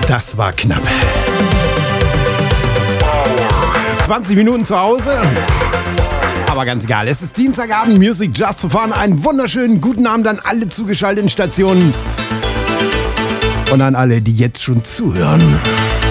Das war knapp. 20 Minuten zu Hause. Aber ganz egal, es ist Dienstagabend, Music Just for Fun. Einen wunderschönen guten Abend an alle zugeschalteten Stationen und an alle, die jetzt schon zuhören.